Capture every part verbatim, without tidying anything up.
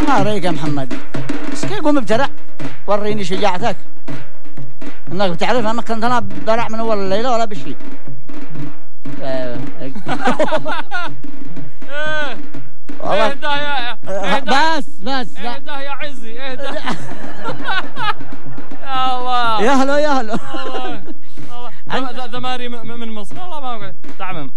ما رأيك يا محمد؟ ايش قوم ابتدع وريني شجاعتك انك بتعرف انا كنت انا بدرع من اول الليله ولا بشي. اهدى يا بس بس اهدى يا عزي اهدى. يا الله يا هلا يا هلا. والله ذماري من مصر والله ما تعمم.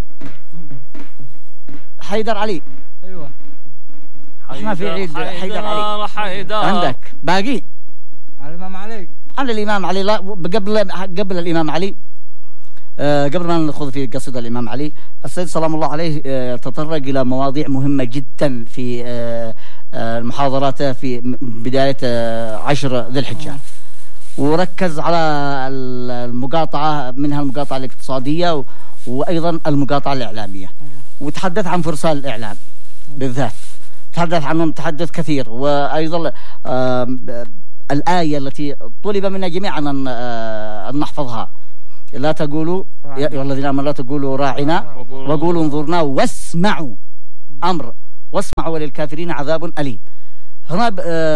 حيدر علي. ايوه احنا في عيد حيدر علي. حيدر عندك باقي على الإمام علي. على الإمام علي. لا قبل قبل الإمام علي أه قبل ما ندخل في قصيدة الإمام علي، السيد سلام الله عليه أه تطرق إلى مواضيع مهمة جدا في أه أه محاضراته في بداية أه عشر ذي الحجة، وركز على المقاطعة، منها المقاطعة الاقتصادية وأيضا المقاطعة الإعلامية، وتحدث عن فرسان الإعلام بالذات، تحدث عنهم تحدث كثير. وأيضا أه الآية التي طلب منا جميعا أن, أه أن نحفظها، لا تقولوا يا أيها الذين آمنوا لا تقولوا راعنا وقولوا انظرنا واسمعوا، أمر واسمعوا وللكافرين عذاب أليم. هنا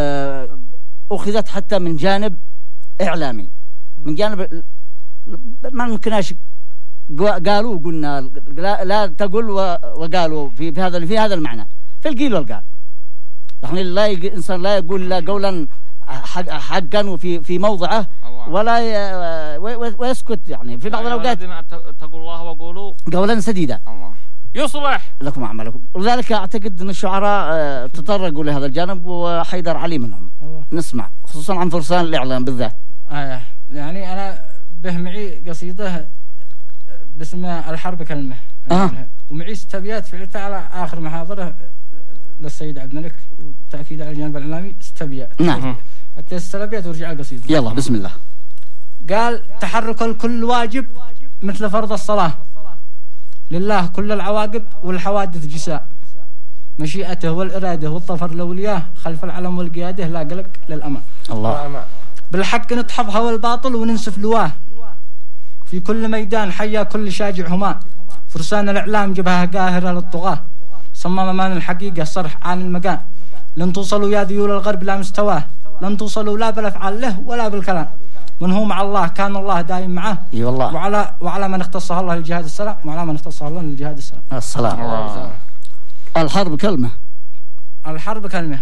أخذت حتى من جانب إعلامي، من جانب ما ممكناش قالوا قلنا لا, لا تقول وقالوا في, في هذا في هذا المعنى، في القيل والقال. يعني لا إنسان لا يقول لا قولا حقا وفي في موضعه ولا ويسكت. يعني في بعض الأوقات تقول الله وقولوا قولا سديدا الله يصلح لكم أعمالكم. ولذلك أعتقد أن الشعراء تطرقوا لهذا الجانب وحيدر علي منهم. نسمع خصوصا عن فرسان الإعلام بالذات. آه يعني أنا به معي قصيدة باسمها الحرب كلمة. آه. ومعي استبيات فعلتها على آخر محاضرة للسيد عبد الملك، وتأكيد على الجانب الإعلامي استبيات. نعم. حتى السلبيات ورجع القصيدة. يلا بسم الله. قال تحرك الكل واجب مثل فرض الصلاة، لله كل العواقب والحوادث جساء، مشيئته والإرادة والظفر لولياه، خلف العلم والقيادة لا قلق للأمان. الله. بالحق نتحف هوى الباطل وننسف لواه، في كل ميدان حيا كل شاجع هما، فرسان الإعلام جبهة قاهرة للطغاة، صمم أمان الحقيقة صرح عن المكان، لن توصلوا يا ذيول الغرب لا مستواه، لن توصلوا لا بالأفعال له ولا بالكلام، من هو مع الله كان الله دائم معه. اي والله. وعلى وعلى من اختصه الله للجهاد السلام، وعلى من اختصه الله للجهاد السلام. السلام. الله. الحرب كلمة. الحرب كلمة.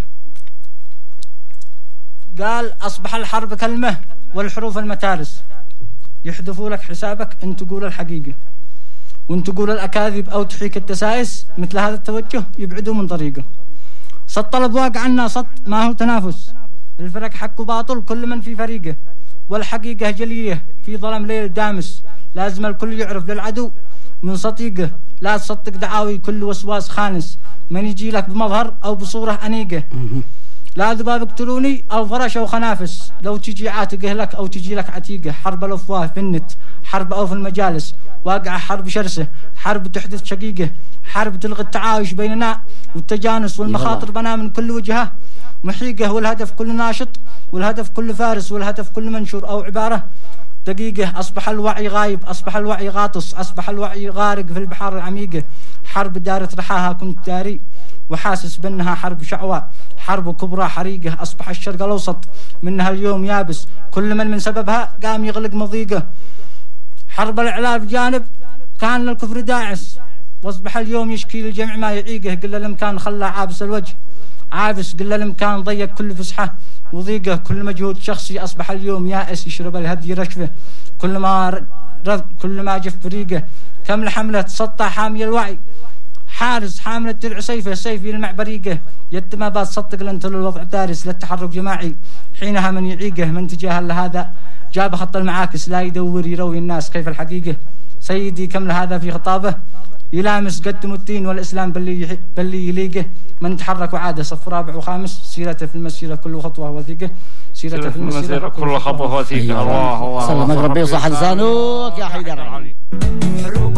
قال أصبح الحرب كلمة والحروف المتارس، يحذفوا لك حسابك إن تقول الحقيقة، وإن تقول الأكاذيب أو تحيك التسائس، مثل هذا التوجه يبعدوا من طريقه. سط الأبواق عنا سط ما هو تنافس، الفرق حق باطل كل من في فريقه، والحقيقة جلية في ظلم ليل دامس، لازم الكل يعرف للعدو من صديقه، لا تصدق دعاوي كل وسواس خانس، من يجي لك بمظهر أو بصورة أنيقة، لا ذباب اقتلوني أو فرش أو خنافس، لو تجي عاتقه لك أو تجي لك عتيقة، حرب الأفواه في النت، حرب أو في المجالس، واقعة حرب شرسة، حرب تحدث شقيقة، حرب تلغي التعايش بيننا والتجانس، والمخاطر بنا من كل وجهة محيقة، والهدف كل ناشط، والهدف كل فارس، والهدف كل منشور أو عبارة دقيقة. أصبح الوعي غايب، أصبح الوعي غاطس، أصبح الوعي غارق في البحار العميقة، حرب دارت رحاها كنت داري وحاسس بأنها حرب شعوى، حرب كبرى حريقة، أصبح الشرق الأوسط منها اليوم يابس، كل من من سببها قام يغلق مضيقة، حرب الإعلام جانب كان للكفر داعس، واصبح اليوم يشكي للجمع ما يعيقه، قل الإمكان خلى عابس الوجه عابس، قل الإمكان ضيق كل فسحة وضيقه، كل مجهود شخصي أصبح اليوم يائس، يشرب الهدي رشفه كل ما رد كل ما جف ريقه، كم لحملة سطع حامي الوعي حارس، حامل الدرع سيفه سيف يلمع بريقه، يد ما بات صدق لانت للوضع دارس، للتحرك جماعي حينها من يعيقه، من تجاهل لهذا جاب خط المعاكس، لا يدور يروي الناس كيف الحقيقة، سيدي كم لهذا في خطابه يلامس قدم الدين والإسلام باللي باللي يليقه، من تحرك وعاده صف رابع وخامس، سيرته في المسيرة كل خطوة وثيقة، سيرته في المسيرة كل خطوة وثيقة. الله الله. سلمك ربي وصح لسانك يا حيدر.